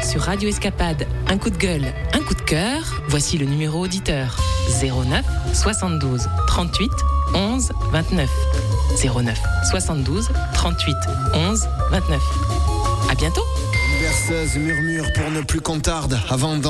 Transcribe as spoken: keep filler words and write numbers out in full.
sur Radio Escapade, un coup de gueule, un coup de cœur, voici le numéro auditeur zéro neuf soixante-douze trente-huit onze vingt-neuf. zéro neuf soixante-douze trente-huit onze vingt-neuf. À bientôt. Une berceuse murmure pour ne plus qu'on tarde avant